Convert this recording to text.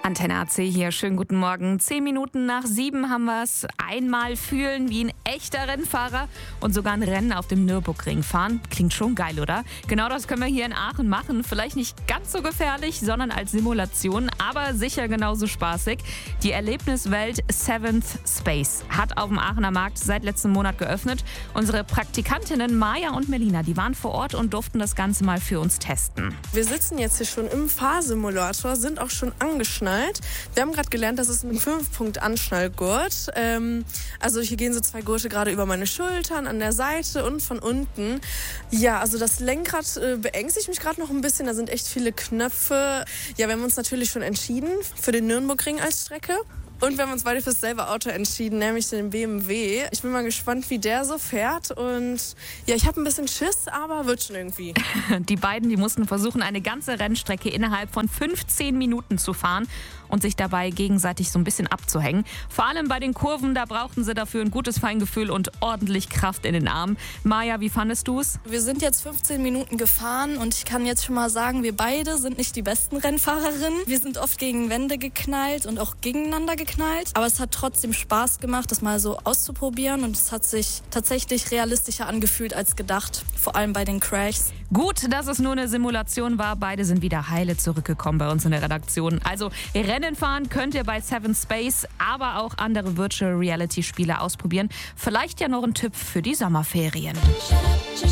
Antenne AC hier, schönen guten Morgen. 10 Minuten nach 7 haben wir es. Einmal fühlen wie ein echter Rennfahrer und sogar ein Rennen auf dem Nürburgring fahren. Klingt schon geil, oder? Genau das können wir hier in Aachen machen. Vielleicht nicht ganz so gefährlich, sondern als Simulation, aber sicher genauso spaßig. Die Erlebniswelt Seventh Space hat auf dem Aachener Markt seit letztem Monat geöffnet. Unsere Praktikantinnen Maja und Melina, die waren vor Ort und durften das Ganze mal für uns testen. Wir sitzen jetzt hier schon im Fahrsimulator, sind auch schon angeschnallt. Wir haben gerade gelernt, das ist ein 5-Punkt-Anschnallgurt. Also hier gehen so 2 Gurte gerade über meine Schultern, an der Seite und von unten. Ja, also das Lenkrad beängstigt mich gerade noch ein bisschen. Da sind echt viele Knöpfe. Ja, wir haben uns natürlich schon entschieden für den Nürburgring als Strecke. Und wir haben uns beide für dasselbe Auto entschieden, nämlich den BMW. Ich bin mal gespannt, wie der so fährt. Und ja, ich habe ein bisschen Schiss, aber wird schon irgendwie. Die beiden, die mussten versuchen, eine ganze Rennstrecke innerhalb von 15 Minuten zu fahren und sich dabei gegenseitig so ein bisschen abzuhängen. Vor allem bei den Kurven, da brauchten sie dafür ein gutes Feingefühl und ordentlich Kraft in den Armen. Maja, wie fandest du es? Wir sind jetzt 15 Minuten gefahren und ich kann jetzt schon mal sagen, wir beide sind nicht die besten Rennfahrerinnen. Wir sind oft gegen Wände geknallt und auch gegeneinander geknallt. Aber es hat trotzdem Spaß gemacht, das mal so auszuprobieren und es hat sich tatsächlich realistischer angefühlt als gedacht, vor allem bei den Crashs. Gut, dass es nur eine Simulation war. Beide sind wieder heile zurückgekommen bei uns in der Redaktion. Also Rennen fahren könnt ihr bei Seventh Space, aber auch andere Virtual Reality Spiele ausprobieren. Vielleicht ja noch ein Tipp für die Sommerferien.